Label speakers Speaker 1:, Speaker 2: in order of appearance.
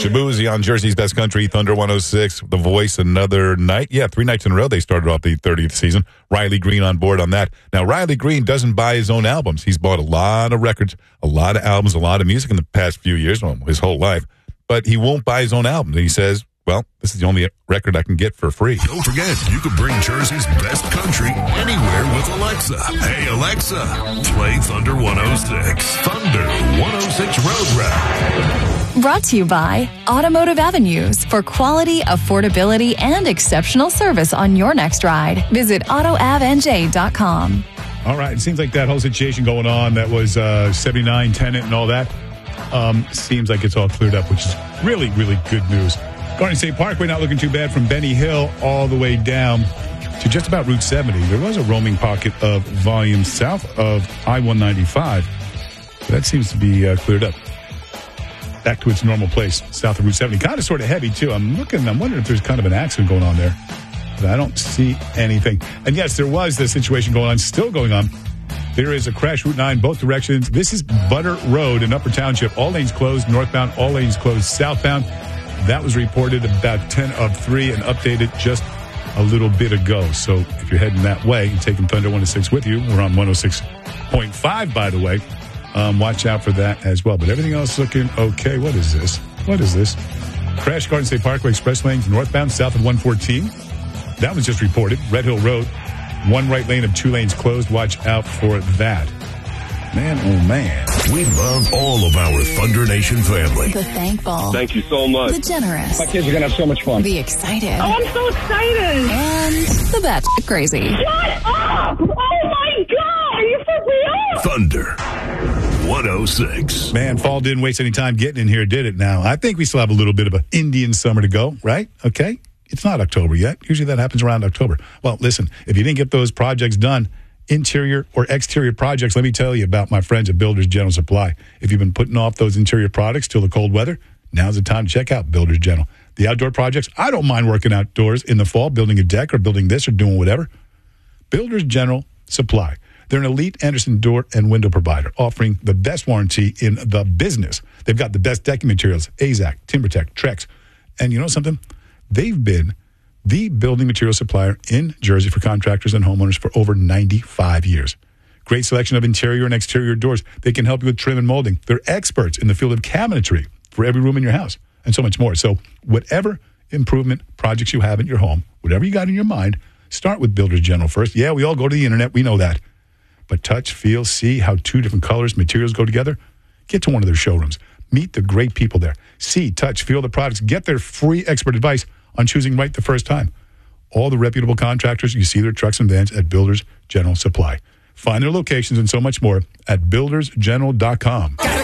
Speaker 1: Shabuzi on Jersey's Best Country, Thunder 106, The Voice, another night. Yeah, 3 nights in a row they started off the 30th season. Riley Green on board on that. Now, Riley Green doesn't buy his own albums. He's bought a lot of records, a lot of albums, a lot of music in the past few years, well, his whole life. But he won't buy his own albums. And he says, well, this is the only record I can get for free.
Speaker 2: Don't forget, you can bring Jersey's best country anywhere with Alexa. Hey, Alexa, play Thunder 106. Thunder 106 Road Rap.
Speaker 3: Brought to you by Automotive Avenues for quality, affordability, and exceptional service on your next ride. Visit AutoAvNJ.com.
Speaker 4: All right, it seems like that whole situation going on, that was 79 tenant and all that, seems like it's all cleared up, which is really, really good news. Garden State Parkway not looking too bad from Benny Hill all the way down to just about Route 70. There was a roaming pocket of volume south of I-195. So that seems to be cleared up. Back to its normal place, south of Route 70. Kind of sort of heavy, too. I'm wondering if there's kind of an accident going on there. But I don't see anything. And yes, there was the situation going on, still going on. There is a crash, Route 9, both directions. This is Butter Road in Upper Township. All lanes closed northbound, all lanes closed southbound. That was reported about 10 of 3 and updated just a little bit ago. So if you're heading that way and taking Thunder 106 with you, we're on 106.5, by the way. Watch out for that as well. But everything else looking okay. What is this? Crash, Garden State Parkway, express lanes northbound, south of 114. That was just reported. Red Hill Road, 1 right lane of 2 lanes closed. Watch out for that. Man, oh man.
Speaker 2: We love all of our Thunder Nation family.
Speaker 3: The thankful.
Speaker 5: Thank you so much.
Speaker 3: The generous.
Speaker 5: My kids are going to have so much fun.
Speaker 3: The excited.
Speaker 6: Oh, I'm so excited.
Speaker 3: And the batshit crazy.
Speaker 6: Shut up! Oh, my God! Are you for real?
Speaker 2: Thunder 106.
Speaker 4: Man, fall didn't waste any time getting in here, did it now? I think we still have a little bit of an Indian summer to go, right? Okay? It's not October yet. Usually that happens around October. Well, listen, if you didn't get those projects done, interior or exterior projects, let me tell you about my friends at Builders General Supply. If you've been putting off those interior products till the cold weather, now's the time to check out Builders General. The outdoor projects, I don't mind working outdoors in the fall, building a deck or building this or doing whatever. Builders General Supply. They're an elite Anderson door and window provider, offering the best warranty in the business. They've got the best decking materials, AZAC, TimberTech, Trex. And you know something? They've been the building material supplier in Jersey for contractors and homeowners for over 95 years. Great selection of interior and exterior doors. They can help you with trim and molding. They're experts in the field of cabinetry for every room in your house and so much more. So whatever improvement projects you have in your home, whatever you got in your mind, start with Builders General first. Yeah, we all go to the internet. We know that. But touch, feel, see how 2 different colors, materials go together. Get to one of their showrooms. Meet the great people there. See, touch, feel the products. Get their free expert advice on choosing right the first time. All the reputable contractors, you see their trucks and vans at Builders General Supply. Find their locations and so much more at buildersgeneral.com.